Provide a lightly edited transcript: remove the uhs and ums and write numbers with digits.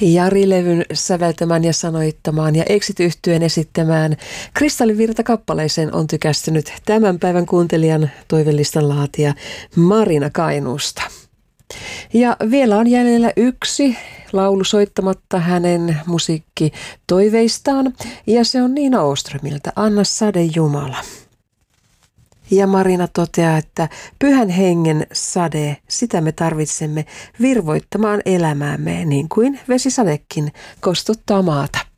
Jari-levyn säveltämään ja sanoittamaan ja Exit-yhtyeen esittämään Kristallivirta-kappaleeseen on tykästynyt tämän päivän kuuntelijan toivelistan laatija Marina Kainuusta. Ja vielä on jäljellä yksi laulu soittamatta hänen musiikkitoiveistaan ja se on Niina Åströmiltä Anna sade Jumala. Ja Marina toteaa, että Pyhän Hengen sade, sitä me tarvitsemme virvoittamaan elämäämme niin kuin vesisadekin kostuttaa maata.